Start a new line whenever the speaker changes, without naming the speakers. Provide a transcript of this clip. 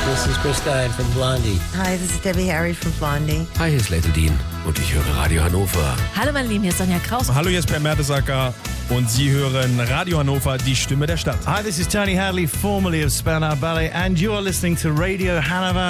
This is Chris Stein from Blondie.
Hi, this is Debbie Harry from Blondie.
Hi, hier ist Leto Dean und ich höre Radio Hannover.
Hallo meine Lieben, hier ist Sonja Kraus.
Hallo, hier ist Per Mertesacker und Sie hören Radio Hannover, die Stimme der Stadt.
Hi, this is Tony Hadley, formerly of Spandau Ballet, and you are listening to Radio Hanover.